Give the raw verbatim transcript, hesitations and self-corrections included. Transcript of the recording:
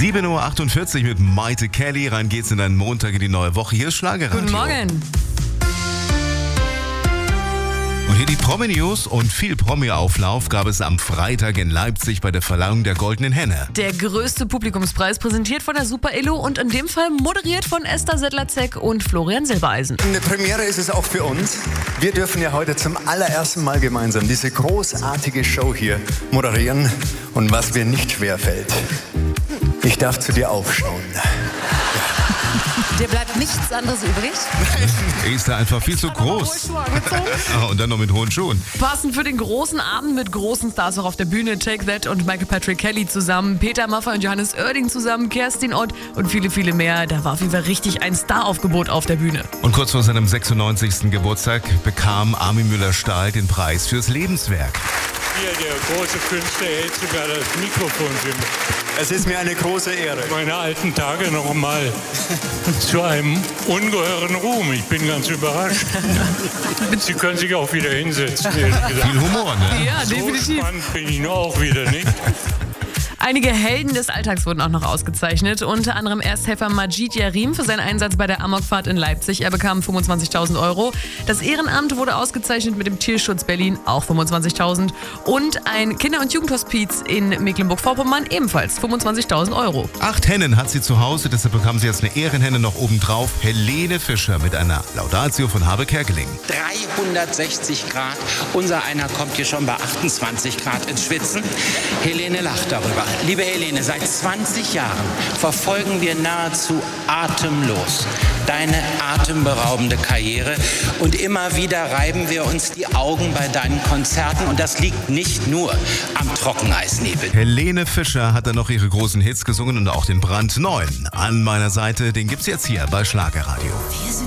sieben Uhr achtundvierzig mit Maite Kelly. Rein geht's in einen Montag in die neue Woche. Hier ist Schlagerradio. Guten Morgen. Und hier die Promi-News und viel Promi-Auflauf gab es am Freitag in Leipzig bei der Verleihung der Goldenen Henne. Der größte Publikumspreis präsentiert von der Super Illu und in dem Fall moderiert von Esther Sedlacek und Florian Silbereisen. Eine Premiere ist es auch für uns. Wir dürfen ja heute zum allerersten Mal gemeinsam diese großartige Show hier moderieren. Und was mir nicht schwerfällt, ich darf zu dir aufschauen. Dir bleibt nichts anderes übrig. Er ist da einfach viel zu groß. Und dann noch mit hohen Schuhen. Passend für den großen Abend mit großen Stars auch auf der Bühne. Take That und Michael Patrick Kelly zusammen, Peter Maffay und Johannes Oerding zusammen, Kerstin Ott und viele, viele mehr. Da war auf jeden Fall richtig ein Staraufgebot auf der Bühne. Und kurz vor seinem sechsundneunzigsten Geburtstag bekam Armin Müller-Stahl den Preis fürs Lebenswerk. Hier, der große Künstler hält sogar das Mikrofon für mich. Es ist mir eine große Ehre. Meine alten Tage noch einmal zu einem ungeheuren Ruhm. Ich bin ganz überrascht. Sie können sich auch wieder hinsetzen, ehrlich gesagt. Viel Humor, ne? Ja, So definitiv. spannend bin ich noch auch wieder nicht. Einige Helden des Alltags wurden auch noch ausgezeichnet. Unter anderem Ersthelfer Majid Yarim für seinen Einsatz bei der Amokfahrt in Leipzig. Er bekam fünfundzwanzigtausend Euro. Das Ehrenamt wurde ausgezeichnet mit dem Tierschutz Berlin, auch fünfundzwanzigtausend. Und ein Kinder- und Jugendhospiz in Mecklenburg-Vorpommern, ebenfalls fünfundzwanzigtausend Euro. Acht Hennen hat sie zu Hause, deshalb bekam sie jetzt eine Ehrenhenne noch obendrauf. Helene Fischer mit einer Laudatio von Habe Kerkeling. dreihundertsechzig Grad. Unser einer kommt hier schon bei achtundzwanzig Grad ins Schwitzen. Helene lacht darüber. Liebe Helene, seit zwanzig Jahren verfolgen wir nahezu atemlos deine atemberaubende Karriere und immer wieder reiben wir uns die Augen bei deinen Konzerten und das liegt nicht nur am Trockeneisnebel. Helene Fischer hat dann noch ihre großen Hits gesungen und auch den brandneuen. An meiner Seite, den gibt's jetzt hier bei Schlagerradio.